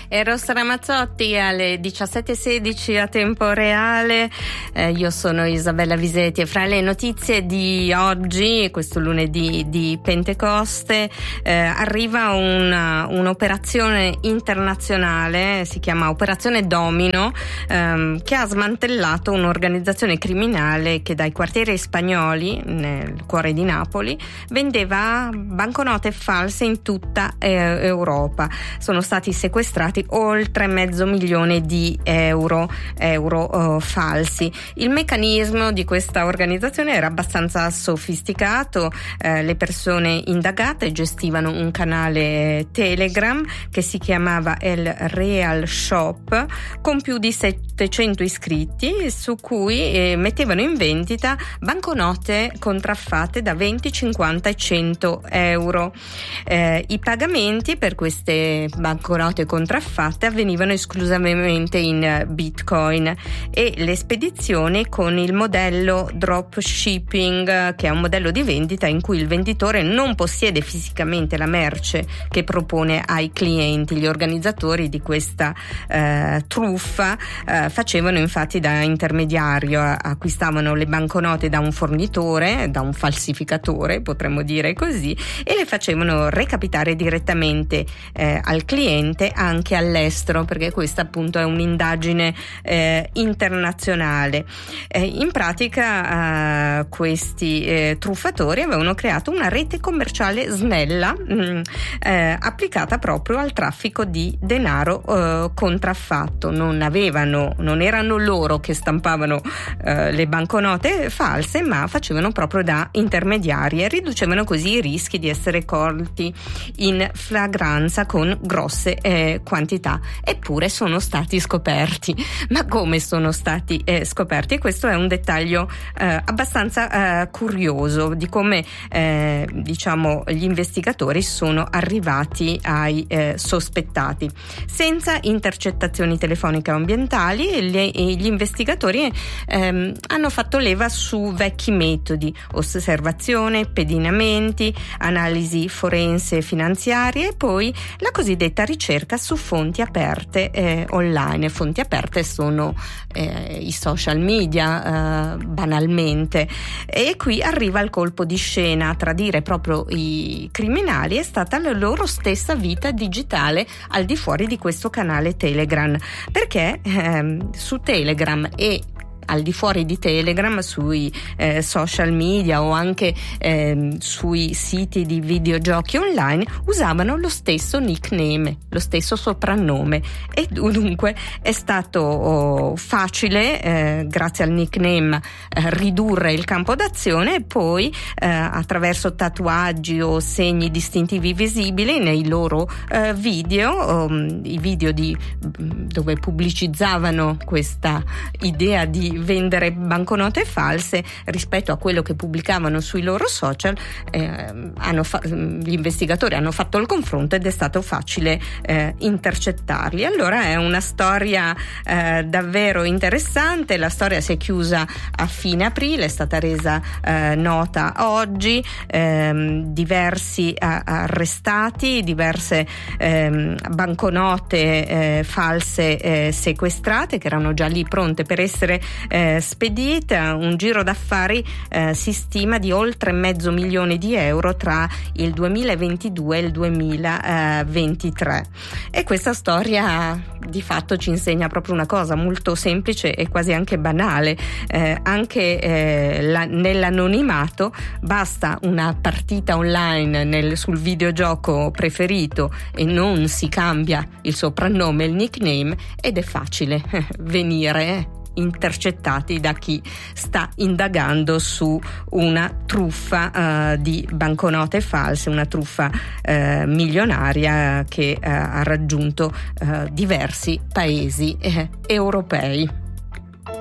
Eros Ramazzotti alle 17:16 a tempo reale. Io sono Isabella Visetti e fra le notizie di oggi, questo lunedì di Pentecoste, arriva un'operazione internazionale, si chiama Operazione Domino, che ha smantellato un'organizzazione criminale che dai quartieri spagnoli, nel cuore di Napoli, vendeva banconote false in tutta Europa. Sono stati sequestrati oltre $500,000 di euro falsi. Il meccanismo di questa organizzazione era abbastanza sofisticato. Le persone indagate gestivano un canale Telegram che si chiamava El Real Shop con più di 700 iscritti, su cui mettevano in vendita banconote contraffatte da 20, 50 e 100 euro. I pagamenti per queste banconote contraffatte avvenivano esclusivamente in Bitcoin e le spedizioni con il modello dropshipping, che è un modello di vendita in cui il venditore non possiede fisicamente la merce che propone ai clienti. Gli organizzatori di questa truffa facevano infatti da intermediario, acquistavano le banconote da un fornitore, da un falsificatore, potremmo dire così, e le facevano recapitare direttamente al cliente anche all'estero, perché questa appunto è un'indagine internazionale. In pratica questi truffatori avevano creato una rete commerciale snella applicata proprio al traffico di denaro contraffatto. Non erano loro che stampavano le banconote false, ma facevano proprio da intermediari e riducevano così i rischi di essere colti in flagranza con grosse quantità. Eppure sono stati scoperti. Ma come sono stati scoperti? E questo è un dettaglio abbastanza curioso di come gli investigatori sono arrivati ai sospettati. Senza intercettazioni telefoniche o ambientali, gli investigatori hanno fatto leva su vecchi metodi: osservazione, pedinamenti, analisi forense e finanziarie, e poi la cosiddetta ricerca su fonti aperte online. Fonti aperte sono i social media, banalmente. E qui arriva il colpo di scena. A tradire proprio i criminali è stata la loro stessa vita digitale al di fuori di questo canale Telegram, perché su Telegram e al di fuori di Telegram, sui social media o anche sui siti di videogiochi online, usavano lo stesso nickname, lo stesso soprannome, e dunque è stato facile, grazie al nickname, ridurre il campo d'azione e poi attraverso tatuaggi o segni distintivi visibili nei loro video, i video dove pubblicizzavano questa idea di vendere banconote false rispetto a quello che pubblicavano sui loro social. Gli investigatori hanno fatto il confronto ed è stato facile intercettarli. Allora è una storia davvero interessante. La storia si è chiusa a fine aprile, è stata resa nota oggi, diversi arrestati, diverse banconote false sequestrate che erano già lì pronte per essere spedita. Un giro d'affari si stima di oltre $500,000 di euro tra il 2022 e il 2023. E questa storia di fatto ci insegna proprio una cosa molto semplice e quasi anche banale: nell'anonimato basta una partita online sul videogioco preferito e non si cambia il soprannome e il nickname, ed è facile venire intercettati da chi sta indagando su una truffa di banconote false, una truffa milionaria che ha raggiunto diversi paesi europei.